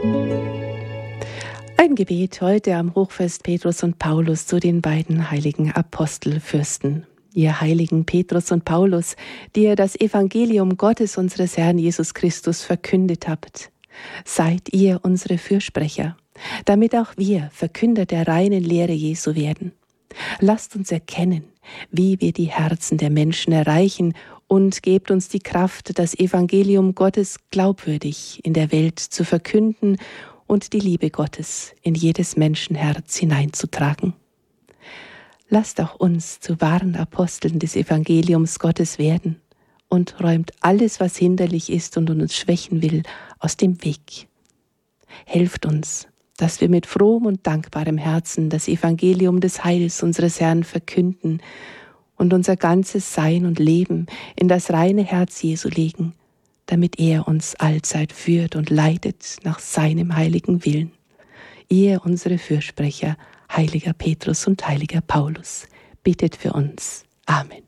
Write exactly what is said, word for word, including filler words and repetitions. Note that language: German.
Ein Gebet heute am Hochfest Petrus und Paulus zu den beiden heiligen Apostelfürsten. Ihr heiligen Petrus und Paulus, die ihr das Evangelium Gottes unseres Herrn Jesus Christus verkündet habt, seid ihr unsere Fürsprecher, damit auch wir Verkünder der reinen Lehre Jesu werden. Lasst uns erkennen, wie wir die Herzen der Menschen erreichen, und gebt uns die Kraft, das Evangelium Gottes glaubwürdig in der Welt zu verkünden und die Liebe Gottes in jedes Menschenherz hineinzutragen. Lasst auch uns zu wahren Aposteln des Evangeliums Gottes werden und räumt alles, was hinderlich ist und uns schwächen will, aus dem Weg. Helft uns, dass wir mit frohem und dankbarem Herzen das Evangelium des Heils unseres Herrn verkünden und unser ganzes Sein und Leben in das reine Herz Jesu legen, damit er uns allzeit führt und leitet nach seinem heiligen Willen. Ihr, unsere Fürsprecher, heiliger Petrus und heiliger Paulus, bittet für uns. Amen.